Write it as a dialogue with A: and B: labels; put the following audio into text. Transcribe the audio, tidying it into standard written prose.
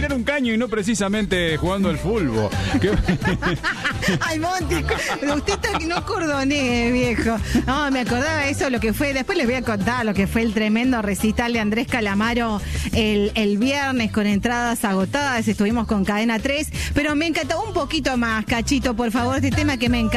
A: patear un caño y no precisamente jugando al fútbol.
B: Ay, Monty, usted está que no cordoné, viejo. No, me acordaba eso, lo que fue, después les voy a contar lo que fue el tremendo recital de Andrés Calamaro el viernes con entradas agotadas, estuvimos con Cadena 3, pero me encantó un poquito más, Cachito, por favor, este tema que me encanta.